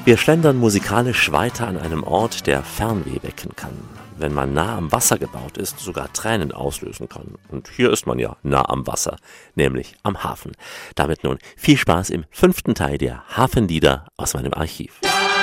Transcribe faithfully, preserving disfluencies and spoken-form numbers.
Wir schlendern musikalisch weiter an einem Ort, der Fernweh wecken kann. Wenn man nah am Wasser gebaut ist, sogar Tränen auslösen kann. Und hier ist man ja nah am Wasser, nämlich am Hafen. Damit nun viel Spaß im fünften Teil der Hafenlieder aus meinem Archiv.